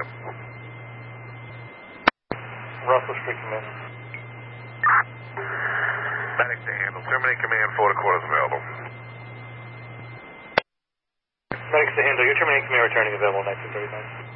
Russell Street Command. Medic to handle. Terminate command, 4 quarters available. Medics to handle. Your terminating command returning available, 1939.